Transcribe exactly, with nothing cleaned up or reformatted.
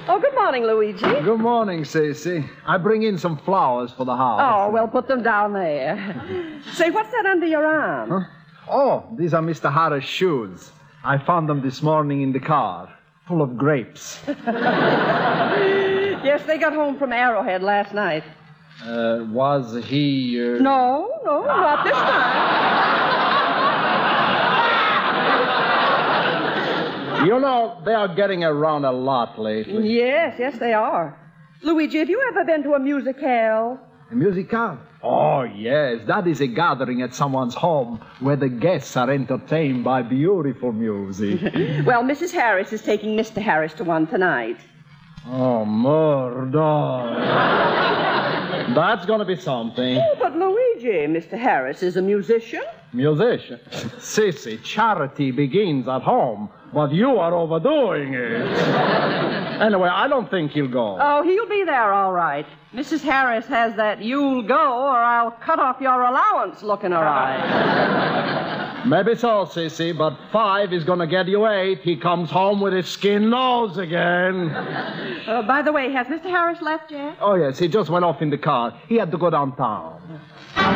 Oh, good morning, Luigi. Good morning, Cece. I bring in some flowers for the house. Oh, well, put them down there. Say, what's that under your arm? Huh? Oh, these are Mister Harris' shoes. I found them this morning in the car, full of grapes. Yes, they got home from Arrowhead last night. Uh, was he... Uh... No, no, not this time. You know, they are getting around a lot lately. Yes, yes, they are. Luigi, have you ever been to a musicale? A musicale? Oh, yes. That is a gathering at someone's home where the guests are entertained by beautiful music. Well, Missus Harris is taking Mister Harris to one tonight. Oh, murder. That's going to be something. Oh, but Luigi, Mister Harris is a musician. Musician? Sissy, charity begins at home, but you are overdoing it. Anyway, I don't think he'll go. Oh, he'll be there all right. Missus Harris has that you'll go or I'll cut off your allowance look in her eye. Maybe so, Sissy, but five is going to get you eight. He comes home with his skin nose again. Uh, by the way, has Mister Harris left yet? Oh, yes, he just went off in the car. He had to go downtown.